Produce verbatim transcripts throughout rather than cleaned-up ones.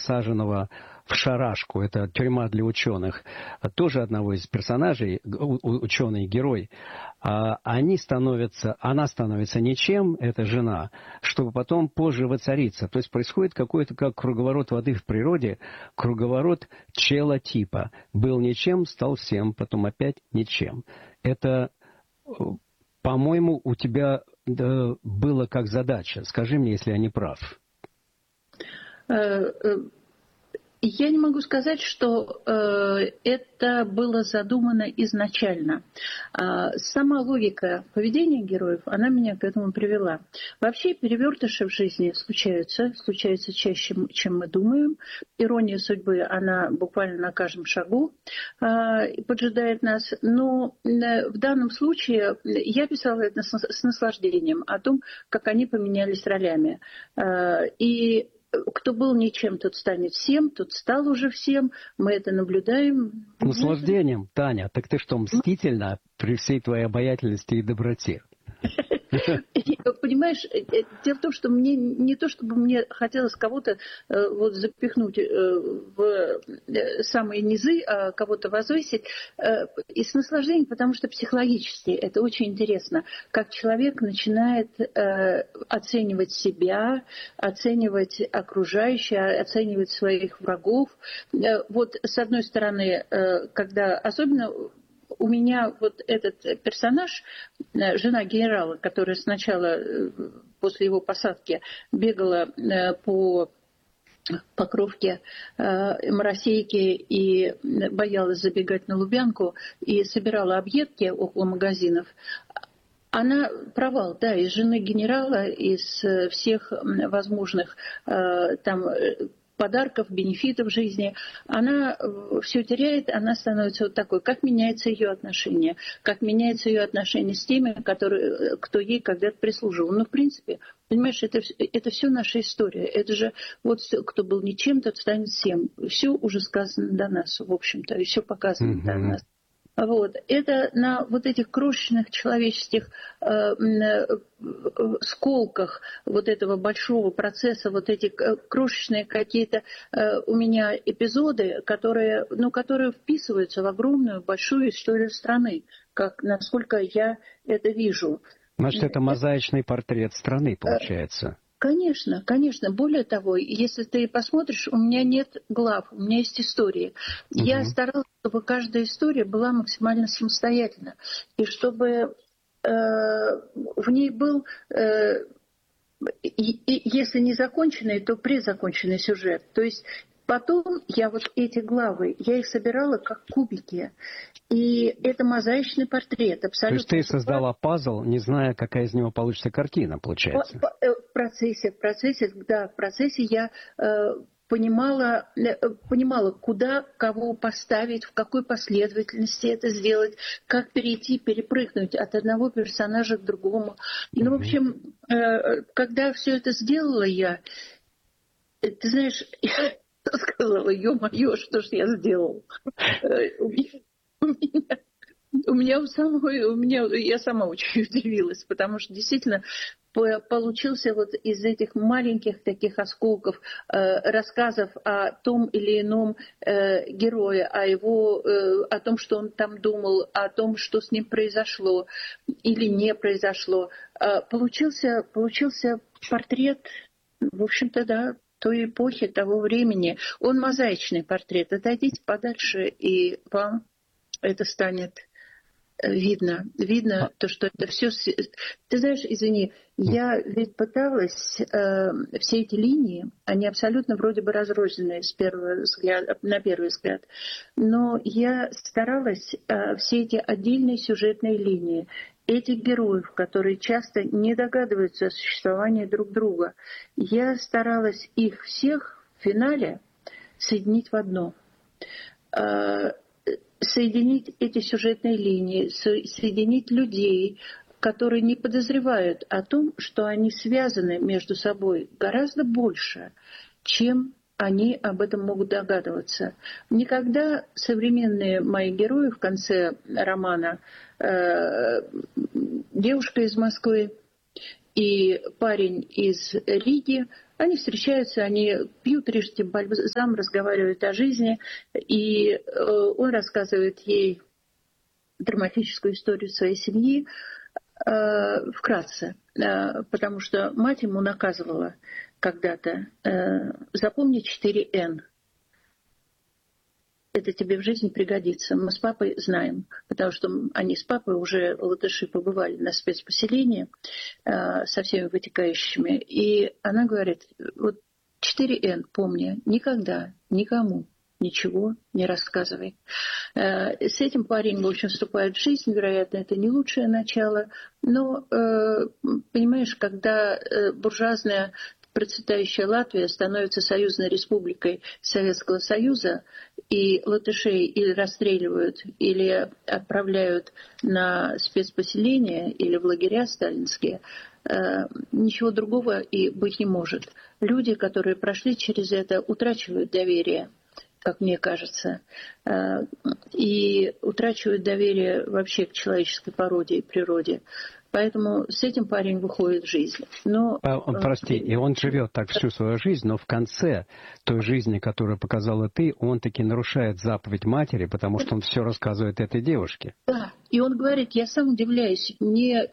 посаженного в шарашку, это тюрьма для ученых, тоже одного из персонажей, ученый-герой, они становятся, она становится ничем, эта жена, чтобы потом позже воцариться. То есть происходит какой-то как круговорот воды в природе, круговорот челотипа. Был ничем, стал всем, потом опять ничем. Это, по-моему, у тебя было как задача. Скажи мне, если я не прав. Я не могу сказать, что э, это было задумано изначально. А сама логика поведения героев, она меня к этому привела. Вообще перевертыши в жизни случаются, случаются чаще, чем мы думаем. Ирония судьбы, она буквально на каждом шагу э, поджидает нас. Но э, в данном случае я писала это с, с наслаждением о том, как они поменялись ролями. Э, и кто был ничем, тот станет всем, тот стал уже всем. Мы это наблюдаем. С наслаждением, Таня. Так ты что, мстительна при всей твоей обаятельности и доброте? Понимаешь, дело в том, что мне не то, чтобы мне хотелось кого-то э, вот запихнуть э, в самые низы, а кого-то возвысить, э, и с наслаждением, потому что психологически это очень интересно, как человек начинает э, оценивать себя, оценивать окружающее, оценивать своих врагов. Э, вот с одной стороны, э, когда особенно у меня вот этот персонаж, жена генерала, которая сначала после его посадки бегала по Покровке, Моросейке и боялась забегать на Лубянку и собирала объедки около магазинов. Она провал, да, из жены генерала, из всех возможных там подарков, бенефитов жизни, она все теряет, она становится вот такой. Как меняется ее отношение? Как меняется ее отношение с теми, которые, кто ей когда-то прислуживал? Ну, в принципе, понимаешь, это, это все наша история. Это же вот кто был ничем, тот станет всем. Все уже сказано до нас, в общем-то, и все показано mm-hmm. до нас. Вот. Это на вот этих крошечных человеческих э, э, сколках вот этого большого процесса, вот эти крошечные какие-то э, у меня эпизоды, которые, ну, которые вписываются в огромную, большую историю страны, как, насколько я это вижу. Значит, это мозаичный портрет страны, получается. Конечно, конечно. Более того, если ты посмотришь, у меня нет глав, у меня есть истории. Угу. Я старалась, чтобы каждая история была максимально самостоятельна. И чтобы э, в ней был, э, и, и, если не законченный, то презаконченный сюжет. То есть потом я вот эти главы, я их собирала как кубики. И это мозаичный портрет. Абсолютно. То есть ты создала пазл, не зная, какая из него получится картина, получается? В процессе, в процессе, да, в процессе я э, понимала, э, понимала, куда кого поставить, в какой последовательности это сделать, как перейти, перепрыгнуть от одного персонажа к другому. Ну, в общем, э, когда все это сделала я, ты знаешь, я сказала, ё-моё, что ж я сделал? У меня, у меня у самой, у меня, я сама очень удивилась, потому что действительно получился вот из этих маленьких таких осколков э, рассказов о том или ином э, герое, о его, э, о том, что он там думал, о том, что с ним произошло или не произошло. Э, получился, получился портрет, в общем-то, да, той эпохи, того времени. Он мозаичный портрет. Отойдите подальше, и вам это станет видно. Видно то, что это все... Ты знаешь, извини, я ведь пыталась... Э, все эти линии, они абсолютно вроде бы разрозненные с первого взгляда, на первый взгляд. Но я старалась э, все эти отдельные сюжетные линии, этих героев, которые часто не догадываются о существовании друг друга, я старалась их всех в финале соединить в одно. Э, соединить эти сюжетные линии, соединить людей, которые не подозревают о том, что они связаны между собой гораздо больше, чем они об этом могут догадываться. Никогда современные мои герои в конце романа э, девушка из Москвы и парень из Риги Они встречаются, они пьют рижский бальзам, разговаривают о жизни, и он рассказывает ей драматическую историю своей семьи э, вкратце, э, потому что мать ему наказывала когда-то: э, запомни четыре эн. Это тебе в жизни пригодится. Мы с папой знаем, потому что они с папой уже, латыши, побывали на спецпоселении э, со всеми вытекающими. И она говорит: вот четыре эн помни, никогда, никому ничего не рассказывай. Э, с этим парень, в общем, вступает в жизнь. Вероятно, это не лучшее начало. Но, э, понимаешь, когда э, буржуазная процветающая Латвия становится союзной республикой Советского Союза, и латышей или расстреливают, или отправляют на спецпоселения, или в лагеря сталинские, ничего другого и быть не может. Люди, которые прошли через это, утрачивают доверие, как мне кажется, и утрачивают доверие вообще к человеческой породе и природе. Поэтому с этим парень выходит в жизнь. Но, Прости, и он живет так всю свою жизнь, но в конце той жизни, которую показала ты, он таки нарушает заповедь матери, потому что он все рассказывает этой девушке. Да, и он говорит: я сам удивляюсь, мне,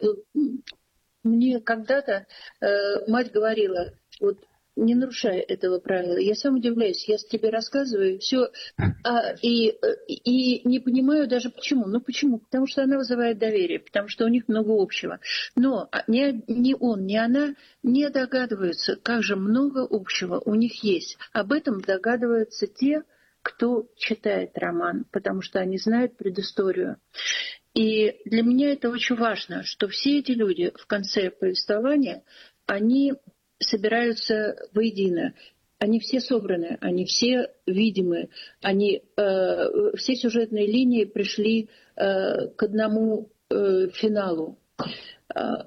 мне когда-то э, мать говорила: вот не нарушай этого правила. Я сам удивляюсь, я тебе рассказываю все, а, и, и не понимаю даже почему. Ну почему? Потому что она вызывает доверие, потому что у них много общего. Но ни, ни он, ни она не догадываются, как же много общего у них есть. Об этом догадываются те, кто читает роман, потому что они знают предысторию. И для меня это очень важно, что все эти люди в конце повествования, они собираются воедино. Они все собраны, они все видимы, они, э, все сюжетные линии пришли э, к одному э, финалу. Э,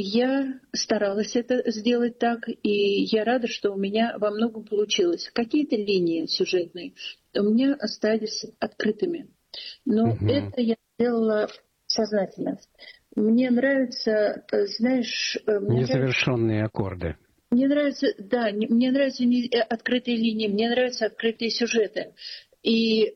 я старалась это сделать так, и я рада, что у меня во многом получилось. Какие-то линии сюжетные у меня остались открытыми. Но угу. это я сделала сознательно. Мне нравится, знаешь... Мне незавершенные нравится... аккорды. Мне нравятся, да, мне нравятся открытые линии, мне нравятся открытые сюжеты. И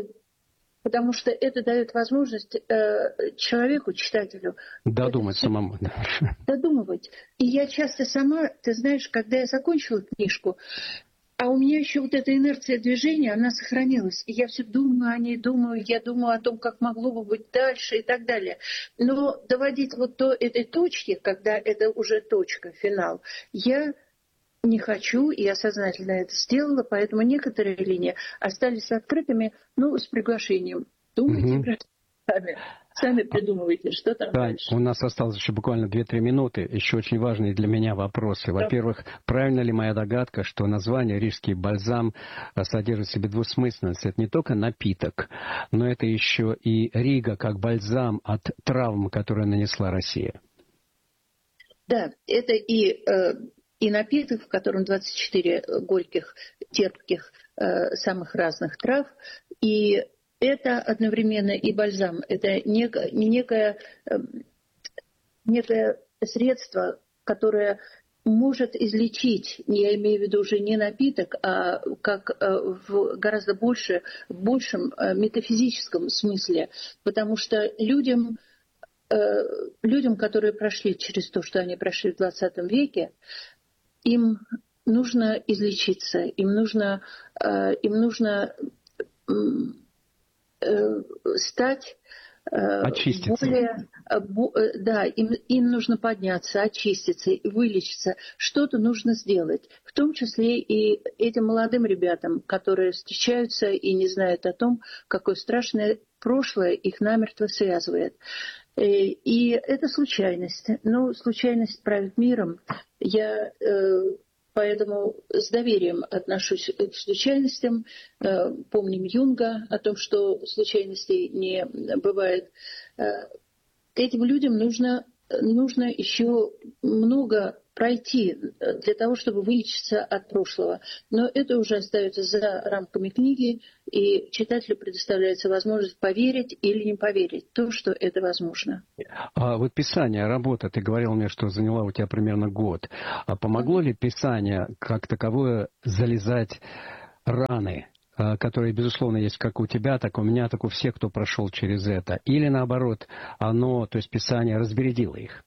потому что это дает возможность э, человеку, читателю... Додумать самому. Додумывать. И я часто сама, ты знаешь, когда я закончила книжку, а у меня еще вот эта инерция движения, она сохранилась. И я все думаю о ней, думаю, я думаю о том, как могло бы быть дальше и так далее. Но доводить вот до этой точки, когда это уже точка, финал, я не хочу, и я сознательно это сделала, поэтому некоторые линии остались открытыми, ну, с приглашением. Думайте, угу. сами. Сами придумывайте, что там да, дальше. У нас осталось еще буквально две-три минуты. Еще очень важные для меня вопросы. Во-первых, правильно ли моя догадка, что название «Рижский бальзам» содержит в себе двусмысленность? Это не только напиток, но это еще и Рига как бальзам от травм, которые нанесла Россия. Да, это и, э, и напиток, в котором двадцать четыре горьких, терпких, э, самых разных трав, и это одновременно и бальзам. Это некое, некое, некое средство, которое может излечить, я имею в виду уже не напиток, а как в гораздо больше, в большем метафизическом смысле. Потому что людям, людям, которые прошли через то, что они прошли в двадцатом веке, им нужно излечиться, им нужно, им нужно стать очиститься. более... Да, им, им нужно подняться, очиститься, вылечиться. Что-то нужно сделать. В том числе и этим молодым ребятам, которые встречаются и не знают о том, какое страшное прошлое их намертво связывает. И это случайность. Но случайность правит миром. Я... Поэтому с доверием отношусь к случайностям. Помним Юнга о том, что случайностей не бывает. Этим людям нужно, нужно еще много пройти для того, чтобы вылечиться от прошлого. Но это уже остается за рамками книги, и читателю предоставляется возможность поверить или не поверить в то, что это возможно. А вот писание, работа, ты говорил мне, что заняла у тебя примерно год. А помогло ли писание как таковое залезать раны, которые, безусловно, есть как у тебя, так у меня, так у всех, кто прошел через это? Или наоборот, оно, то есть писание, разбередило их?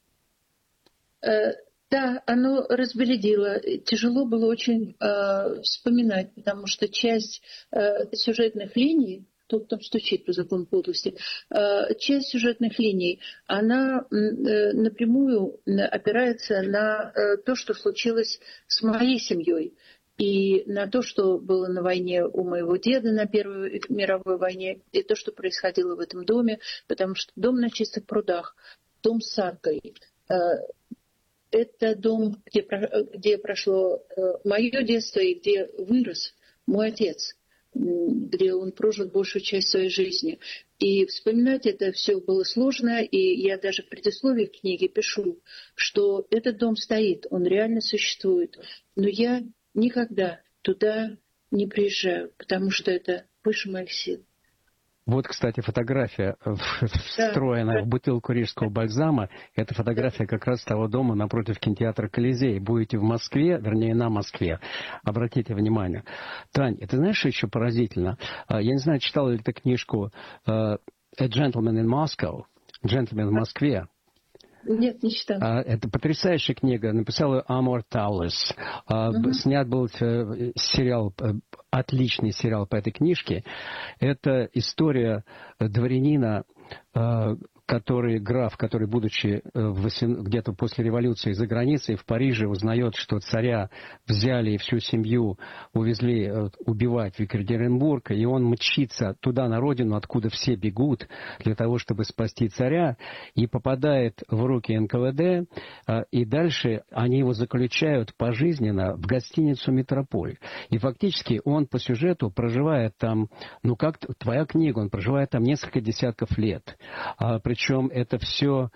Да, оно разбередило. Тяжело было очень э, вспоминать, потому что часть э, сюжетных линий, кто там стучит по закону подлости, э, часть сюжетных линий, она э, напрямую опирается на э, то, что случилось с моей семьей. И на то, что было на войне у моего деда на Первой мировой войне, и то, что происходило в этом доме, потому что дом на Чистых прудах, дом с аркой, э, это дом, где, где прошло мое детство и где вырос мой отец, где он прожил большую часть своей жизни. И вспоминать это все было сложно, и я даже в предисловии к книге пишу, что этот дом стоит, он реально существует. Но я никогда туда не приезжаю, потому что это выше моих сил. Вот, кстати, фотография, встроенная в бутылку рижского бальзама. Это фотография как раз того дома напротив кинотеатра «Колизей». Будете в Москве, вернее, на Москве. Обратите внимание. Тань, ты знаешь, что еще поразительно? Я не знаю, читал ли ты книжку «A Gentleman in Moscow», «Джентльмен в Москве». Нет, не читал. Это потрясающая книга. Написала Амор Таулес. Uh-huh. Снят был сериал, отличный сериал по этой книжке. Это история дворянина, который, граф, который, будучи где-то после революции за границей, в Париже узнает, что царя взяли и всю семью увезли убивать в Екатеринбург, и он мчится туда, на родину, откуда все бегут, для того, чтобы спасти царя, и попадает в руки эн ка вэ дэ, и дальше они его заключают пожизненно в гостиницу «Метрополь». И фактически он по сюжету проживает там, ну как твоя книга, он проживает там несколько десятков лет. Причем это все,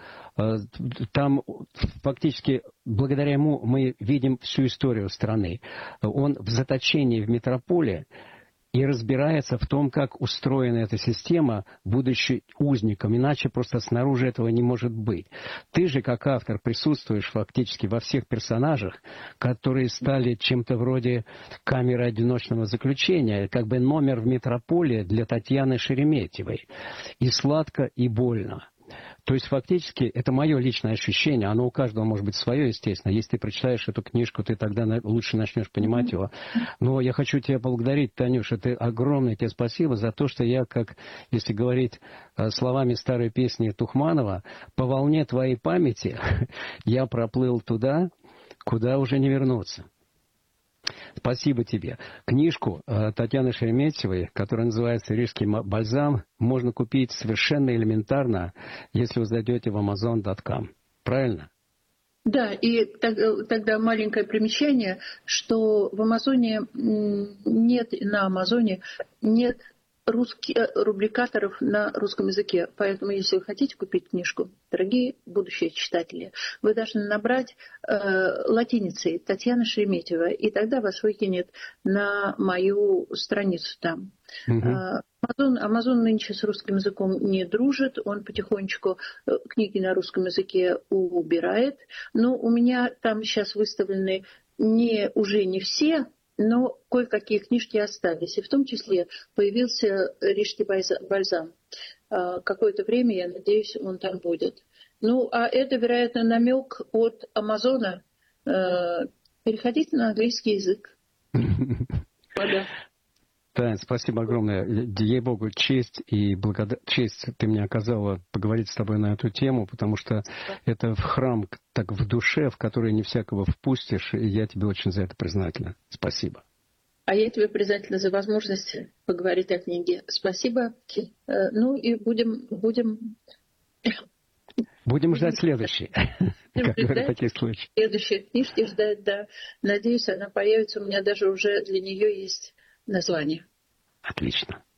там фактически благодаря ему мы видим всю историю страны. Он в заточении в метрополе и разбирается в том, как устроена эта система, будучи узником. Иначе просто снаружи этого не может быть. Ты же, как автор, присутствуешь фактически во всех персонажах, которые стали чем-то вроде камеры одиночного заключения, как бы номер в метрополе для Татьяны Шереметьевой. И сладко, и больно. То есть, фактически, это мое личное ощущение, оно у каждого может быть свое, естественно. Если ты прочитаешь эту книжку, ты тогда лучше начнешь понимать его. Но я хочу тебя поблагодарить, Танюша, ты огромное тебе спасибо за то, что я, как, если говорить словами старой песни Тухманова, по волне твоей памяти я проплыл туда, куда уже не вернуться. Спасибо тебе. Книжку Татьяны Шереметьевой, которая называется «Рижский бальзам», можно купить совершенно элементарно, если вы зайдете в амазон точка ком. Правильно? Да, и тогда маленькое примечание, что в Амазоне нет, на Амазоне нет русских рубрикаторов на русском языке. Поэтому, если вы хотите купить книжку, дорогие будущие читатели, вы должны набрать э, латиницей Татьяна Шереметьева, и тогда вас выкинет на мою страницу там. Uh-huh. Амазон, Амазон нынче с русским языком не дружит, он потихонечку книги на русском языке убирает. Но у меня там сейчас выставлены не, уже не все, но кое-какие книжки остались. И в том числе появился рижский бальзам. Какое-то время, я надеюсь, он там будет. Ну, а это, вероятно, намек от Амазона. Переходите на английский язык. Тань, спасибо огромное. Ей-богу, честь и благода... честь ты мне оказала поговорить с тобой на эту тему, потому что это в храм так в душе, в который не всякого впустишь, и я тебе очень за это признательна. Спасибо. А я тебе признательна за возможность поговорить о книге. Спасибо. Ну и будем... Будем, будем ждать следующей. Как говорят такие случаи. Следующие книжки ждать, да. Надеюсь, она появится. У меня даже уже для нее есть название. Отлично.